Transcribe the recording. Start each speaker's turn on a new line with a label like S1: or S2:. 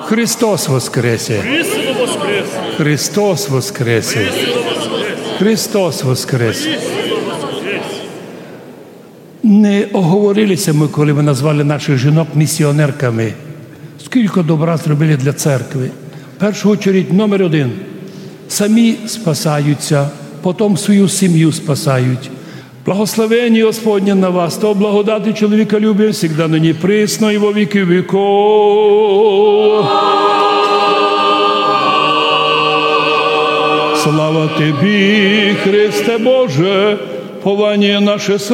S1: Христос воскресе! Христос воскресе! Христос воскресе! Не оговорилися ми, коли ми назвали наших жінок місіонерками. Скільки добра зробили для церкви. В першу чергу, номер 1. Самі спасаються, потім свою сім'ю спасають. Благословення Господнє на вас, то благодати чоловіка любить, всегда нині присно і во віки віков. Слава Тобі, Христе Боже, повання наше